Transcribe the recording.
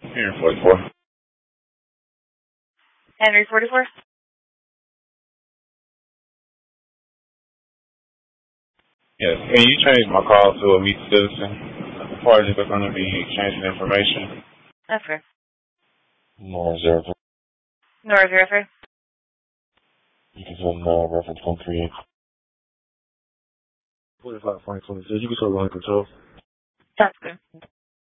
Here, 44. Henry 44. Yes. Can you change my call to a meet citizen? The parties are going to be exchanging information. That's fair. Nora 03. Nora 03. You can send reference 138. 45 Frank 26. You can start running control. That's good.